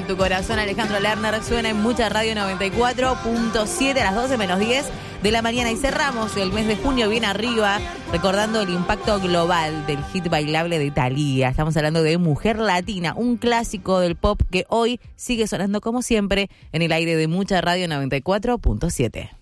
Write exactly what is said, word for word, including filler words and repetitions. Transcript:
tu corazón. Alejandro Lerner suena en Mucha Radio noventa y cuatro punto siete a las doce menos diez de la mañana. Y cerramos el mes de junio bien arriba, recordando el impacto global del hit bailable de Thalía. Estamos hablando de Mujer Latina, un clásico del pop que hoy sigue sonando como siempre en el aire de Mucha Radio noventa y cuatro punto siete.